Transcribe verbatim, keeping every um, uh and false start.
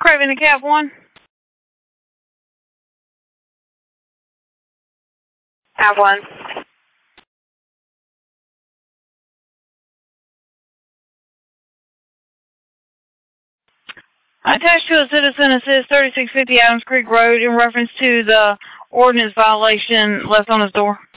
Craven and Cap one. Cap one. Attached to a citizen assist thirty-six fifty Adams Creek Road in reference to the ordinance violation left on his door.